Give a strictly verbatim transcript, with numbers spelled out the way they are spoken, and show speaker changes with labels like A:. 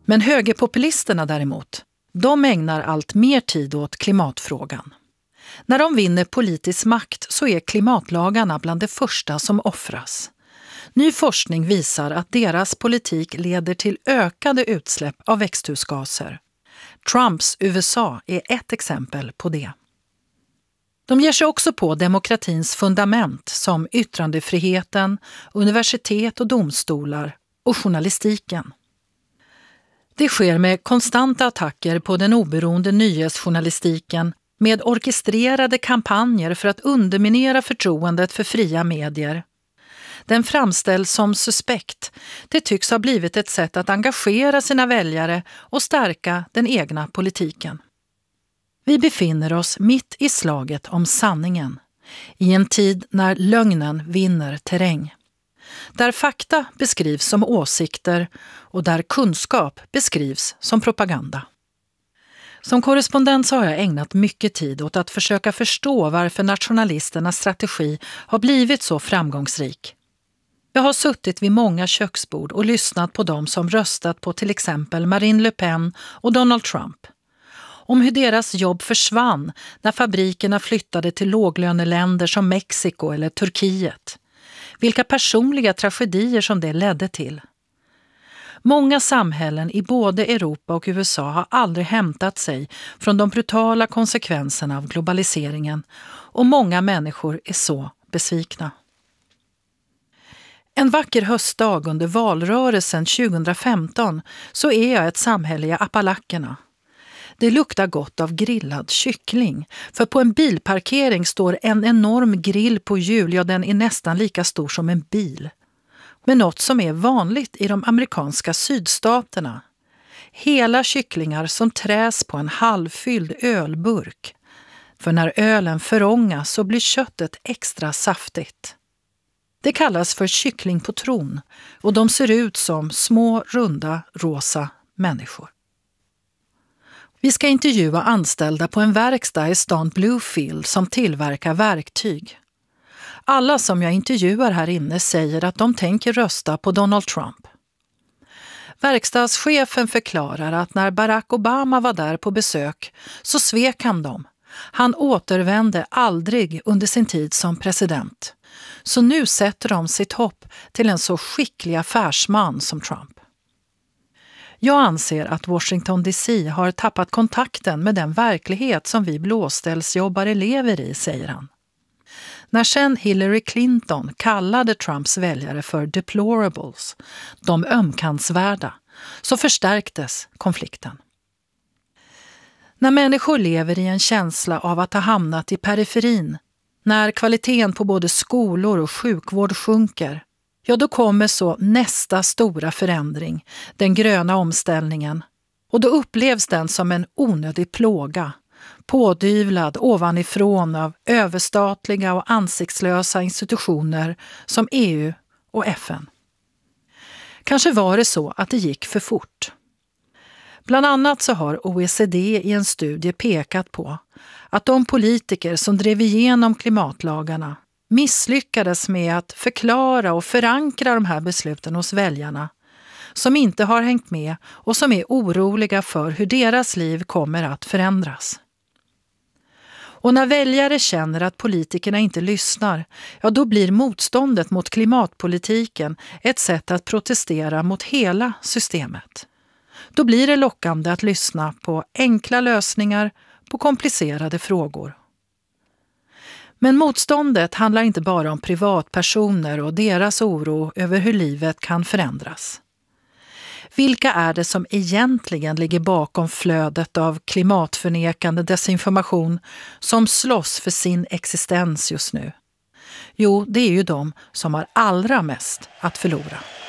A: Men högerpopulisterna däremot, de ägnar allt mer tid åt klimatfrågan. När de vinner politisk makt så är klimatlagarna bland det första som offras. Ny forskning visar att deras politik leder till ökade utsläpp av växthusgaser. Trumps U S A är ett exempel på det. De ger sig också på demokratins fundament som yttrandefriheten, universitet och domstolar och journalistiken. Det sker med konstanta attacker på den oberoende nyhetsjournalistiken, med orkestrerade kampanjer för att underminera förtroendet för fria medier. Den framställs som suspekt. Det tycks ha blivit ett sätt att engagera sina väljare och stärka den egna politiken. Vi befinner oss mitt i slaget om sanningen, i en tid när lögnen vinner terräng. Där fakta beskrivs som åsikter och där kunskap beskrivs som propaganda. Som korrespondent så har jag ägnat mycket tid åt att försöka förstå varför nationalisternas strategi har blivit så framgångsrik. Jag har suttit vid många köksbord och lyssnat på dem som röstat på till exempel Marine Le Pen och Donald Trump. Om hur deras jobb försvann när fabrikerna flyttade till låglöneländer som Mexiko eller Turkiet. Vilka personliga tragedier som det ledde till. Många samhällen i både Europa och U S A har aldrig hämtat sig från de brutala konsekvenserna av globaliseringen och många människor är så besvikna. En vacker höstdag under valrörelsen tjugohundrafemton så är jag ett samhälle i Appalackerna. Det luktar gott av grillad kyckling, för på en bilparkering står en enorm grill på hjul, ja den är nästan lika stor som en bil. Men något som är vanligt i de amerikanska sydstaterna. Hela kycklingar som träs på en halvfylld ölburk. För när ölen förångas så blir köttet extra saftigt. Det kallas för kyckling på tron och de ser ut som små, runda, rosa människor. Vi ska intervjua anställda på en verkstad i stan Bluefield som tillverkar verktyg. Alla som jag intervjuar här inne säger att de tänker rösta på Donald Trump. Verkstadschefen förklarar att när Barack Obama var där på besök så svek han dem. Han återvände aldrig under sin tid som president. Så nu sätter de sitt hopp till en så skicklig affärsman som Trump. Jag anser att Washington D C har tappat kontakten med den verklighet som vi blåställsjobbare lever i, säger han. När sen Hillary Clinton kallade Trumps väljare för deplorables, de ömkantsvärda, så förstärktes konflikten. När människor lever i en känsla av att ha hamnat i periferin, när kvaliteten på både skolor och sjukvård sjunker, ja då kommer så nästa stora förändring, den gröna omställningen. Och då upplevs den som en onödig plåga, pådyvlad ovanifrån av överstatliga och ansiktslösa institutioner som E U och F N. Kanske var det så att det gick för fort. Bland annat så har O E C D i en studie pekat på att de politiker som drev igenom klimatlagarna misslyckades med att förklara och förankra de här besluten hos väljarna som inte har hängt med och som är oroliga för hur deras liv kommer att förändras. Och när väljare känner att politikerna inte lyssnar, ja då blir motståndet mot klimatpolitiken ett sätt att protestera mot hela systemet. Då blir det lockande att lyssna på enkla lösningar på komplicerade frågor. Men motståndet handlar inte bara om privatpersoner och deras oro över hur livet kan förändras. Vilka är det som egentligen ligger bakom flödet av klimatförnekande desinformation som slåss för sin existens just nu? Jo, det är ju de som har allra mest att förlora.